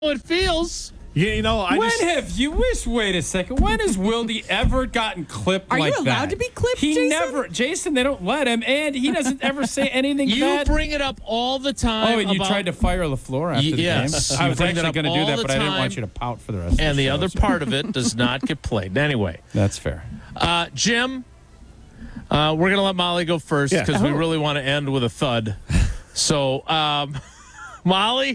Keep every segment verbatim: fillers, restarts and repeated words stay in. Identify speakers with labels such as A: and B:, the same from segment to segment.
A: it feels.
B: Yeah, you know, I
C: when
B: just,
C: have you wish? Wait a second. When has Wilde ever gotten clipped
D: Are
C: like
D: you
C: that?
D: allowed to be clipped,
C: He
D: Jason?
C: never. Jason, they don't let him, and he doesn't ever say anything
A: You
C: bad.
A: bring it up all the time.
C: Oh, and you
A: about,
C: tried to fire LaFleur after the
A: Yes.
C: game?
A: You
C: I was
A: bring it
C: actually
A: up
C: going to do
A: all
C: that,
A: the
C: but I didn't
A: time.
C: want you to pout for the rest of
A: And
C: the
A: the
C: show,
A: other
C: so-
A: part of it does not get played. Anyway,
C: That's fair.
A: uh, Jim, uh, we're going to let Molly go first
B: Yeah.
A: because we
D: Oh.
A: really want to end with a thud. So, um, Molly,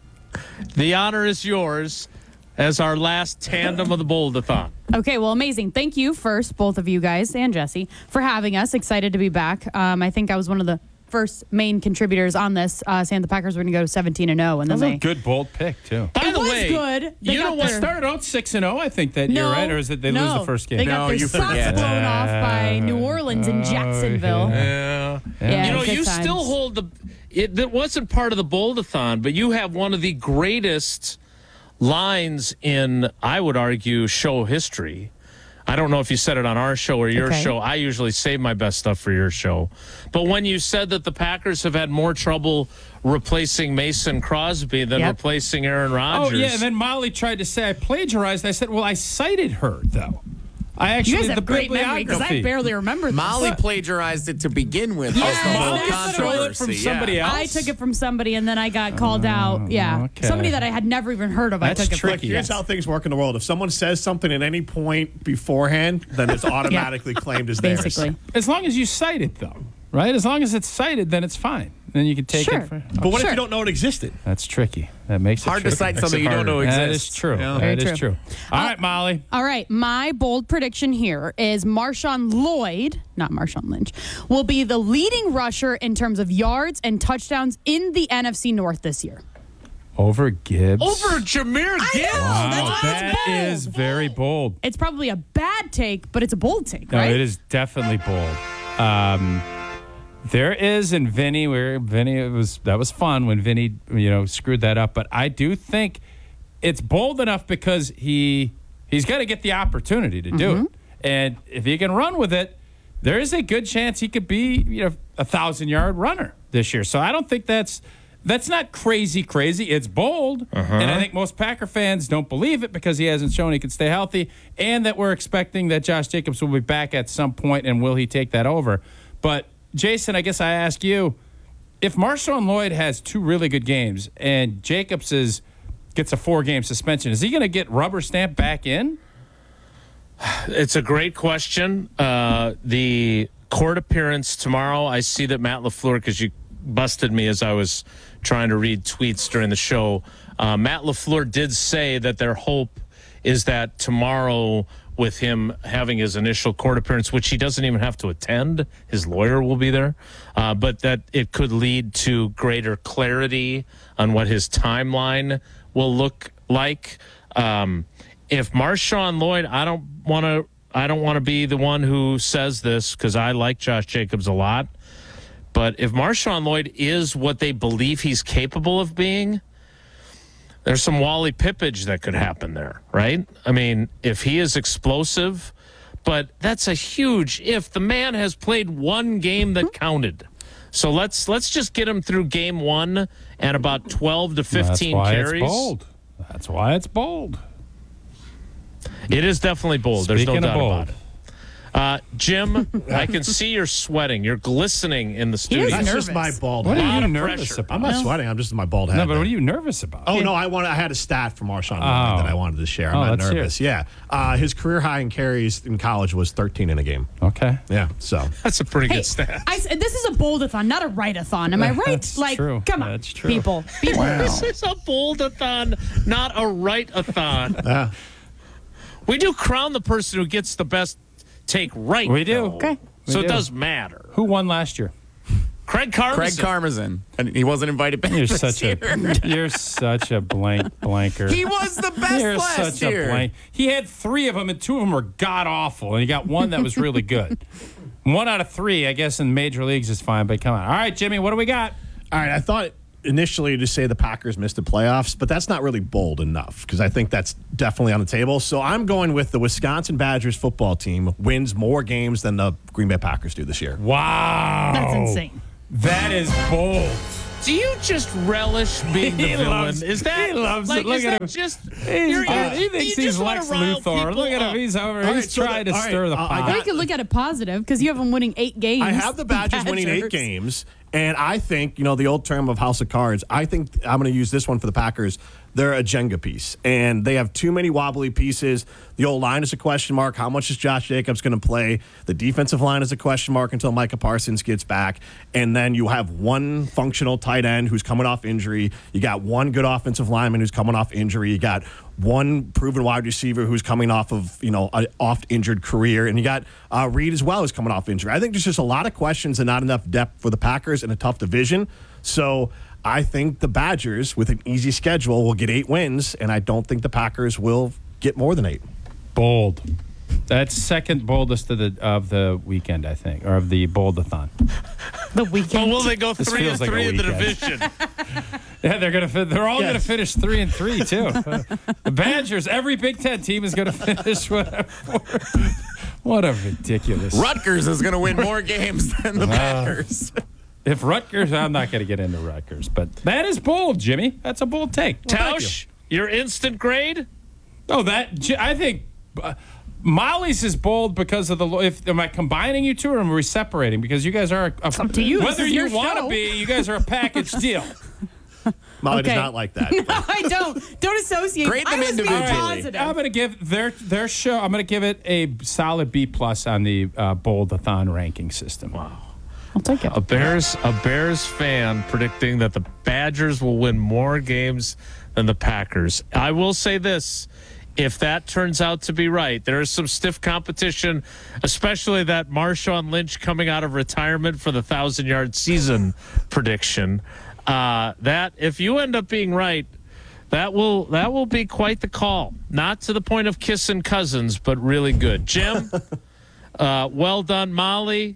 A: the honor is yours as our last tandem of the Bold-a-thon.
D: Okay, well, amazing. Thank you first, both of you guys and Jesse, for having us. Excited to be back. Um, I think I was one of the first main contributors on this, uh, saying the Packers were going to go seventeen and oh, and
C: That
D: then
C: was a
D: they
C: good bold pick too.
A: By
D: It
A: the
D: was
A: way,
D: good. They
A: you
D: got
A: know what?
D: their-
C: Started out six and zero, I think that
D: no,
C: year, right? Or is it they
D: no,
C: lose the first game?
D: They got
B: No,
D: their
B: you
D: socks
B: forget.
D: blown off by New Orleans in
C: Oh,
D: Jacksonville.
A: Yeah.
D: Yeah,
A: You know,
D: good
A: you
D: times.
A: still hold the. It that wasn't part of the Bold-a-thon, but you have one of the greatest lines in, I would argue, show history. I don't know if you said it on our show or your
D: Okay.
A: show. I usually save my best stuff for your show. But when you said that the Packers have had more trouble replacing Mason Crosby than
D: Yep.
A: replacing Aaron
C: Oh,
A: Rodgers.
C: yeah, and then Molly tried to say I plagiarized. I said, well, I cited her, though. I
D: You
C: actually,
D: guys
C: the
D: have great memory because I
C: bibliography.
D: barely remember this.
E: Molly plagiarized it to begin with.
D: Yeah,
E: That's the whole
D: that's what it was.
C: Stole it
E: controversy.
C: from somebody
E: yeah.
C: else.
D: I took it from somebody, and then I got called out. Yeah,
C: okay.
D: somebody that I had never even heard of.
C: That's
D: I took it
C: tricky.
D: from.
B: here's how things work in the world. If someone says something at any point beforehand, then it's automatically claimed as theirs.
D: Basically.
C: As long as you cite it, though, right? As long as it's cited, then it's fine. Then you can take
D: Sure.
C: it. For,
B: But what if
D: Sure.
B: you don't know it existed?
C: That's tricky. That makes it
E: Hard to
C: tricky.
E: cite
C: Makes
E: something
C: it
E: you don't know
C: harder. That
E: exists.
C: is true.
E: Yeah.
C: That
D: Very
C: is
D: true.
C: true. All right, Molly.
D: All right, my bold prediction here is Marshawn Lloyd, not Marshawn Lynch, will be the leading rusher in terms of yards and touchdowns in the N F C North this year.
C: Over Gibbs.
A: Over Jameer Gibbs.
D: That's
C: Wow,
D: why it's
C: that
D: bold.
C: is very bold.
D: It's probably a bad take, but it's a bold take,
C: No,
D: right?
C: it is definitely bold. Um, there is in Vinny where Vinny it was that was fun when Vinny you know screwed that up, but I do think it's bold enough because he he's got to get the opportunity to do
D: Mm-hmm.
C: it, and if he can run with it, there is a good chance he could be you know a thousand yard runner this year. So I don't think that's. That's not crazy, crazy. It's bold. And I think most Packer fans don't believe it because he hasn't shown he can stay healthy and that we're expecting that Josh Jacobs will be back at some point and will he take that over. But, Jason, I guess I ask you, if Marshawn Lloyd has two really good games and Jacobs is, gets a four-game suspension, is he going to get rubber stamped back in?
A: It's a great question. Uh, the court appearance tomorrow, I see that Matt LaFleur, because you busted me as I was trying to read tweets during the show. Uh, Matt LaFleur did say that their hope is that tomorrow, with him having his initial court appearance, which he doesn't even have to attend, his lawyer will be there, uh, but that it could lead to greater clarity on what his timeline will look like. Um, if Marshawn Lloyd, I don't want to, I don't want to be the one who says this because I like Josh Jacobs a lot. But if Marshawn Lloyd is what they believe he's capable of being, there's some Wally Pippage that could happen there, right? I mean, if he is explosive, but that's a huge if. The man has played one game that counted. So let's let's just get him through game one and about twelve to fifteen
C: That's why
A: carries.
C: it's bold. That's why it's bold.
A: It is definitely bold. There's
C: Speaking
A: no
C: of
A: doubt
C: bold.
A: about it. Uh, Jim, I can see you're sweating. You're glistening in the studio.
D: is
B: That's
D: nervous.
B: just my bald
C: What
B: head.
C: are
A: lot
C: you
A: of
C: nervous
A: pressure.
C: about?
B: I'm not sweating. I'm just in my bald head.
C: No, but what
B: there.
C: are you nervous about?
B: Oh, no, I want. I had a stat from Marshawn Lloyd
C: Oh.
B: that I wanted to share. I'm
C: Oh,
B: not
C: let's hear
B: nervous.
C: it.
B: Yeah. Uh, his career high in carries in college was thirteen in a game.
C: Okay.
B: Yeah, so.
A: That's a pretty
D: Hey,
A: good stat.
D: I, this is a bold-a-thon, not a right-a-thon. Am I right?
C: That's
D: like,
C: true.
D: come on,
C: That's true.
D: people. people.
A: This is a bold-a-thon, not a right-a-thon.
B: Yeah.
A: We do crown the person who gets the best take right.
C: We do.
A: though.
D: Okay.
A: So
C: We
A: it
C: do.
A: does matter.
C: Who won last year?
A: Craig Karmazin.
E: Craig Karmazin. And he wasn't invited back
C: You're
E: this
C: such
E: year.
C: a you're such a blank blanker.
E: He was the best
C: You're
E: last
C: such
E: year.
C: a blank. He had three of them, and two of them were god awful, and he got one that was really good. One out of three, I guess, in major leagues is fine. But come on, all right, Jimmy, what do we got?
B: All right, I thought initially to say the Packers missed the playoffs, but that's not really bold enough because I think that's definitely on the table. So I'm going with the Wisconsin Badgers football team wins more games than the Green Bay Packers do this year.
C: Wow,
D: That's insane.
C: That is bold.
A: do you just relish being the
C: He
A: villain?
C: loves-
A: is that
C: he loves
A: like,
C: it. Look
A: is
C: at
A: that
C: him.
A: just
C: He's,
A: you're-
C: uh, he
A: you
C: thinks
A: just
C: he's
A: wanna
C: Lex
A: rile
C: Luthor.
A: people
C: Look at him.
A: up.
C: He's over.
B: All right,
C: he's
B: so
C: trying
B: the-
C: to
B: all right,
C: stir the
B: uh, I
C: pot.
D: Or
B: got-
D: you could look at it positive because you have them winning eight games.
B: I have the Badgers, winning eight
D: Badgers.
B: games, and I think, you know, the old term of House of Cards, I think I'm going to use this one for the Packers. They're a Jenga piece, and they have too many wobbly pieces. The old line is a question mark. How much is Josh Jacobs going to play? The defensive line is a question mark until Micah Parsons gets back. And then you have one functional tight end who's coming off injury. You got one good offensive lineman who's coming off injury. You got one proven wide receiver who's coming off of, you know, an oft-injured career. And you got uh, Reed as well who's coming off injury. I think there's just a lot of questions and not enough depth for the Packers in a tough division. So I think the Badgers, with an easy schedule, will get eight wins, and I don't think the Packers will get more than eight.
C: Bold. That's second boldest of the of the weekend, I think, or of the boldathon.
D: The
A: But
D: weekend.
A: will they go
C: This
A: three and
C: feels like a
A: three in the
C: weekend.
A: division?
C: Yeah, they're gonna. Fi- they're all
B: Yes.
C: gonna finish three and three too. Uh, the Badgers. Every Big Ten team is gonna finish whatever. What a ridiculous.
E: Rutgers is going to win more games than the Packers.
C: If Rutgers, I'm not gonna get into Rutgers, but that is bold, Jimmy. That's a bold take. Well, thank you.
A: Tausch, your instant grade?
C: Oh, that I think uh, Molly's is bold because of the. lo- If am I combining you two or am we separating? Because you guys are a, a,
D: up to you. This
C: Whether
D: is
C: you
D: your
C: want to
D: show.
C: be, you guys are a package deal.
B: Molly
D: Okay.
B: does not like that.
D: No, I don't. Don't associate.
E: Grade
D: I
E: them
D: was being
E: individually.
D: positive.
C: I'm gonna give their their show. I'm gonna give it a solid B plus on the uh, Boldathon ranking system. Wow.
D: I'll take it.
A: A Bears, a Bears fan predicting that the Badgers will win more games than the Packers. I will say this. If that turns out to be right, there is some stiff competition, especially that Marshawn Lynch coming out of retirement for the thousand-yard season prediction. Uh, that if you end up being right, that will that will be quite the call. Not to the point of kissing cousins, but really good. Jim, uh, well done, Molly.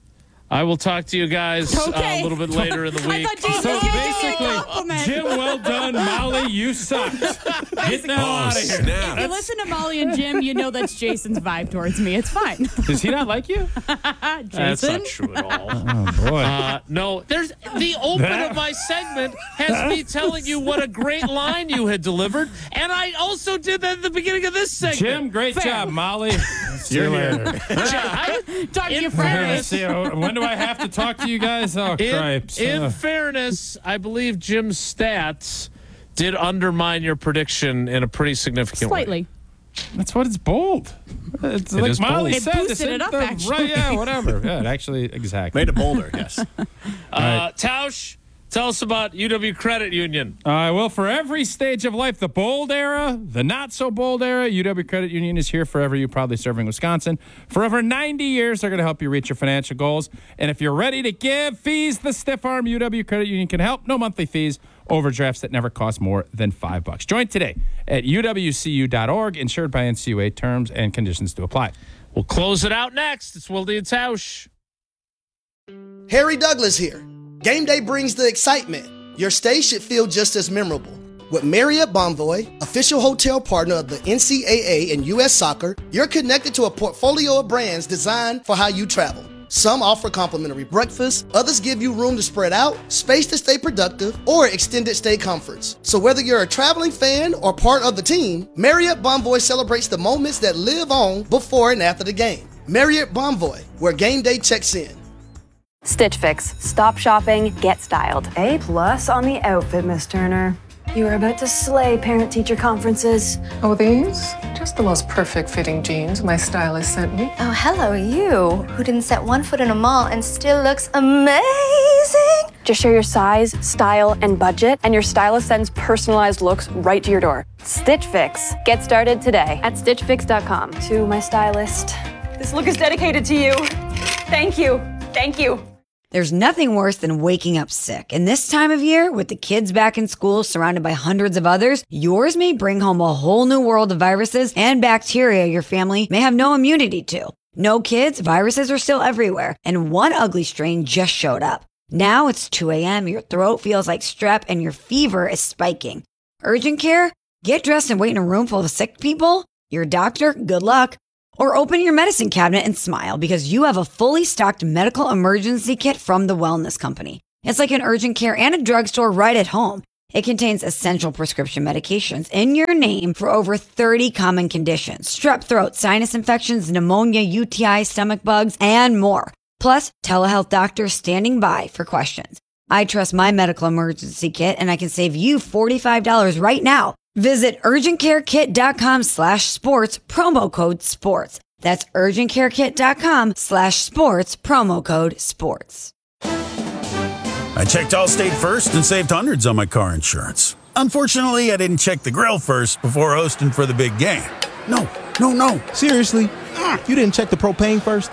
A: I will talk to you guys uh,
D: Okay.
A: a little bit later in the
D: I
A: week.
D: thought Jason
C: So
D: was giving me a
C: basically,
D: compliment.
C: Jim, well done, Molly. You sucked. Get the hell out of here.
D: If you listen to Molly and Jim, you know that's Jason's vibe towards me. It's fine.
C: Does he not like you?
A: That's
D: Jason?
A: not true at all.
C: Oh boy.
A: Uh, no, there's the open of my segment has me telling you what a great line you had delivered, and I also did that at the beginning of this segment.
C: Jim, great
D: Fair.
C: job, Molly. See
B: You're
C: you
B: here.
C: later.
A: I-
D: Talk to
A: In
D: your
C: Yeah,
D: friends.
C: see, uh, when do I have to talk to you guys? Oh,
A: in,
C: cripes.
A: in
C: Uh,
A: fairness, I believe Jim's stats did undermine your prediction in a pretty significant way.
D: Slightly.
C: That's what it's bold. It's
A: It
C: like
A: is
C: Molly
A: bold.
D: It
C: said.
D: boosted
C: this
D: it
C: ain't
D: up,
C: the-
D: actually.
C: Right, yeah, whatever. Yeah, it actually, exactly.
B: Made it bolder, yes.
A: Uh, Tausch, tell us about U W Credit Union.
C: Uh, well, for every stage of life, the bold era, the not so bold era, U W Credit Union is here forever. You proudly serving Wisconsin. For over ninety years, they're going to help you reach your financial goals. And if you're ready to give fees the stiff arm, U W Credit Union can help. No monthly fees, overdrafts that never cost more than five bucks. Join today at U W C U dot org, insured by N C U A. Terms and conditions to apply.
A: We'll close it out next. It's Wilde and Tausch.
F: Harry Douglas here. Game day brings the excitement. Your stay should feel just as memorable. With Marriott Bonvoy, official hotel partner of the N C double A and U S Soccer, you're connected to a portfolio of brands designed for how you travel. Some offer complimentary breakfast, others give you room to spread out, space to stay productive, or extended stay comforts. So whether you're a traveling fan or part of the team, Marriott Bonvoy celebrates the moments that live on before and after the game. Marriott Bonvoy, where game day checks in.
G: Stitch Fix. Stop shopping, get styled.
H: A plus on the outfit, Miss Turner.
G: You are about to slay parent-teacher conferences.
I: Oh, these? Just the most perfect fitting jeans my stylist sent me.
J: Oh, hello, you, who didn't set one foot in a mall and still looks amazing.
G: Just share your size, style, and budget, and your stylist sends personalized looks right to your door. Stitch Fix. Get started today at stitch fix dot com. To my stylist.
H: This look is dedicated to you. Thank you. Thank you.
K: There's nothing worse than waking up sick. And this time of year, with the kids back in school surrounded by hundreds of others, yours may bring home a whole new world of viruses and bacteria your family may have no immunity to. No kids, viruses are still everywhere. And one ugly strain just showed up. Now it's two a.m., your throat feels like strep, and your fever is spiking. Urgent care? Get dressed and wait in a room full of sick people? Your doctor? Good luck. Or open your medicine cabinet and smile because you have a fully stocked medical emergency kit from the Wellness Company. It's like an urgent care and a drugstore right at home. It contains essential prescription medications in your name for over thirty common conditions. Strep throat, sinus infections, pneumonia, U T I, stomach bugs, and more. Plus, telehealth doctors standing by for questions. I trust my medical emergency kit, and I can save you forty-five dollars right now. Visit urgentcarekit.com slash sports, promo code sports. That's urgentcarekit.com slash sports, promo code sports.
L: I checked Allstate first and saved hundreds on my car insurance. Unfortunately, I didn't check the grill first before hosting for the big game. No, no, no.
M: Seriously? Mm. You didn't check the propane first?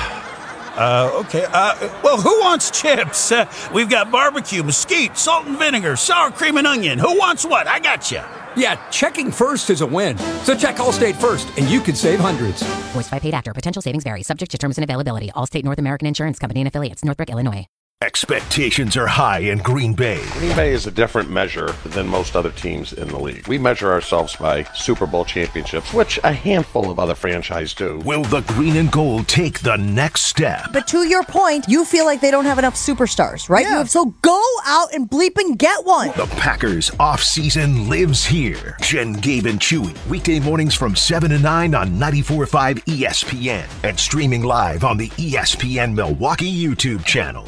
L: Uh, okay. Uh, well, who wants chips? Uh, we've got barbecue, mesquite, salt and vinegar, sour cream and onion. Who wants what? I got you.
N: Yeah, checking first is a win. So check Allstate first, and you could save hundreds.
O: Voiced by paid actor. Potential savings vary. Subject to terms and availability. Allstate North American Insurance Company and affiliates. Northbrook, Illinois.
P: Expectations are high in Green Bay.
Q: Green Bay is a different measure than most other teams in the league. We measure ourselves by Super Bowl championships, which a handful of other franchises do.
P: Will the green and gold take the next step?
R: But to your point, you feel like they don't have enough superstars, right?
S: Yeah.
R: So go out and bleep and get one.
P: The Packers off-season lives here. Jen, Gabe, and Chewy. Weekday mornings from seven to nine on ninety-four point five E S P N and streaming live on the E S P N Milwaukee YouTube channel.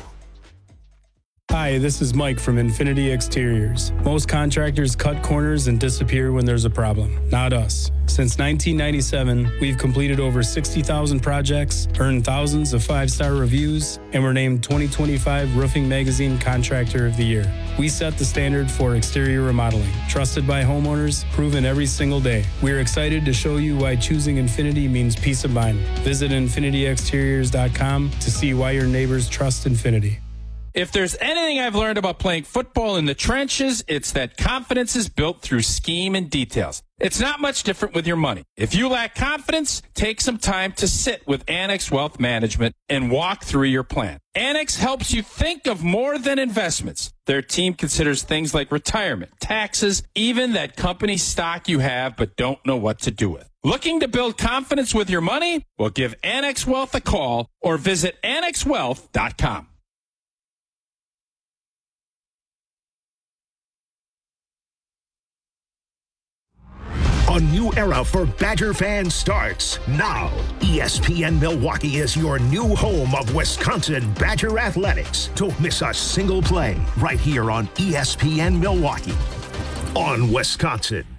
T: Hi, this is Mike from Infinity Exteriors. Most contractors cut corners and disappear when there's a problem. Not us. Since nineteen ninety-seven, we've completed over sixty thousand projects, earned thousands of five-star reviews, and were named twenty twenty-five Roofing Magazine Contractor of the Year. We set the standard for exterior remodeling. Trusted by homeowners, proven every single day. We're excited to show you why choosing Infinity means peace of mind. Visit infinity exteriors dot com to see why your neighbors trust Infinity.
C: If there's anything I've learned about playing football in the trenches, it's that confidence is built through scheme and details. It's not much different with your money. If you lack confidence, take some time to sit with Annex Wealth Management and walk through your plan. Annex helps you think of more than investments. Their team considers things like retirement, taxes, even that company stock you have but don't know what to do with. Looking to build confidence with your money? Well, give Annex Wealth a call or visit annex wealth dot com.
P: A new era for Badger fans starts now. E S P N Milwaukee is your new home of Wisconsin Badger athletics. Don't miss a single play right here on E S P N Milwaukee on Wisconsin.